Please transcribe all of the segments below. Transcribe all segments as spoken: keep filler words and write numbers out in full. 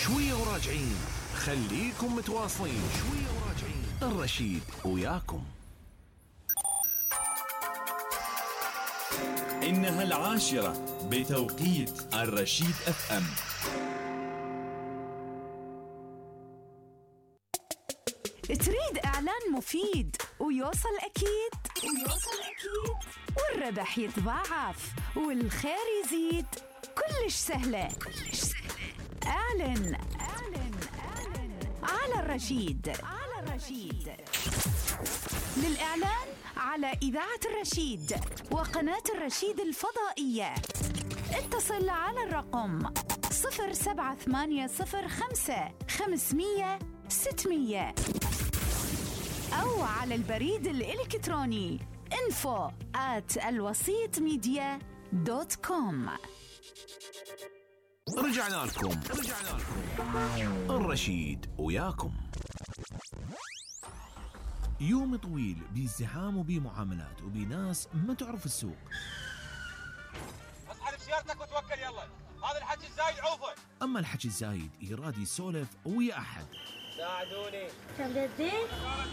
شوية وراجعين، خليكم متواصلين. شوية وراجعين، الرشيد وياكم. إنها العاشرة بتوقيت الرشيد اف ام. تريد إعلان مفيد ويوصل أكيد ويوصل أكيد والربح يتضاعف والخير يزيد؟ كلش سهلة كلش سهلة. اعلن اعلن اعلن على الرشيد على الرشيد. للإعلان على إذاعة الرشيد وقناة الرشيد الفضائية اتصل على الرقم صفر سبعة ثمانية صفر خمسة خمسمية ستمية أو على البريد الإلكتروني info at الوسيط ميديا دوت كوم. رجعنا لكم رجعنا لكم الرشيد وياكم. يوم طويل بازدحام وبمعاملات وبناس ما تعرف السوق. اصحى بسيارتك وتوكل يلا، هذا الحكي الزايد عوفه. اما الحكي الزايد يراد يسولف ويا احد. ساعدوني. كم جديد؟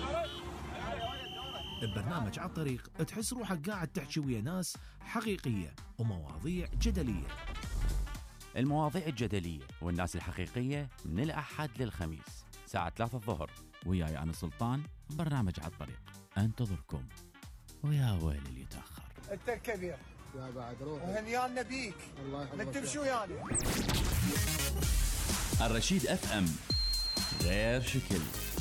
ببرنامج على الطريق تحس روحك قاعد تحكي ويا ناس حقيقية ومواضيع جدلية. المواضيع الجدلية والناس الحقيقية من الأحد للخميس ساعة ثلاثة الظهر، وياي أنا سلطان. برنامج على الطريق انتظركم، ويا ويل اللي يتأخر. انت الكبير يا بعد روح وهنيان نبيك. الله يحفظك. نكتب شو يعني. الرشيد اف ام غير شكل.